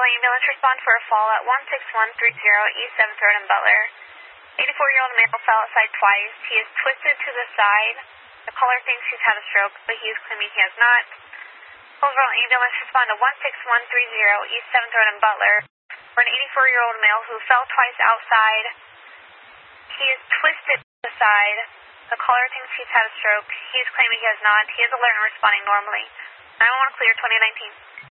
Hillsborough ambulance respond for a fall at 16130 East 7th Road in Butler. 84-year-old male fell outside twice. He is twisted to the side. The caller thinks he's had a stroke, but he is claiming he has not. Hillsborough ambulance respond to 16130 East 7th Road in Butler for an 84-year-old male who fell twice outside. He is twisted to the side. The caller thinks he's had a stroke. He is claiming he has not. He is alert and responding normally. 911 clear 2019.